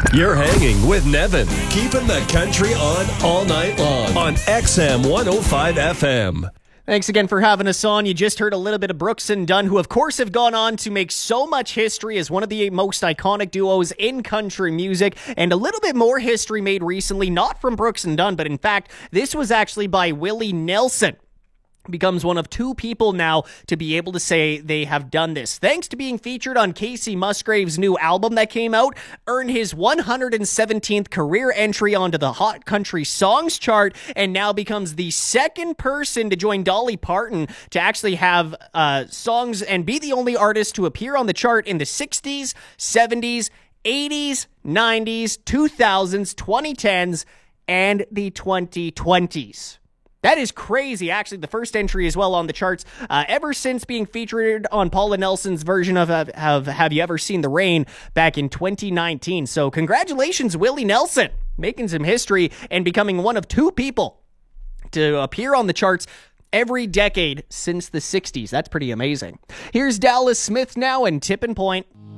You're hanging with Nevin, keeping the country on all night long on XM 105 FM. Thanks again for having us on. You just heard a little bit of Brooks and Dunn, who of course have gone on to make so much history as one of the most iconic duos in country music, and a little bit more history made recently, not from Brooks and Dunn, but in fact, this was actually by Willie Nelson. Becomes one of two people now to be able to say they have done this. Thanks to being featured on Casey Musgrave's new album that came out, earned his 117th career entry onto the Hot Country Songs chart, and now becomes the second person to join Dolly Parton to actually have songs and be the only artist to appear on the chart in the 60s, 70s, 80s, 90s, 2000s, 2010s, and the 2020s. That is crazy. Actually, the first entry as well on the charts ever since being featured on Paula Nelson's version of Have You Ever Seen the Rain back in 2019. So congratulations, Willie Nelson, making some history and becoming one of two people to appear on the charts every decade since the 60s. That's pretty amazing. Here's Dallas Smith now and Tipping Point.